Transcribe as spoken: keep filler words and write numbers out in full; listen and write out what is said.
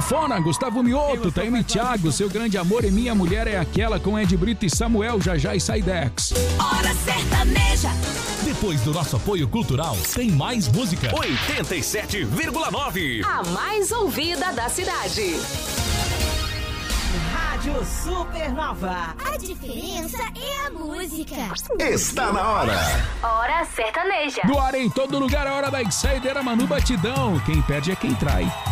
Cafona, Gustavo Mioto, Taime Thiago, Seu Grande Amor e Minha Mulher é Aquela com Ed Brito e Samuel, Jajá e Saidex. Hora Sertaneja. Depois do nosso apoio cultural, tem mais música. oitenta e sete vírgula nove. A mais ouvida da cidade. Rádio Supernova. A diferença é a música. Está na hora. Hora Sertaneja. No ar em todo lugar, a hora da Saideira Manu Batidão. Quem perde é quem trai.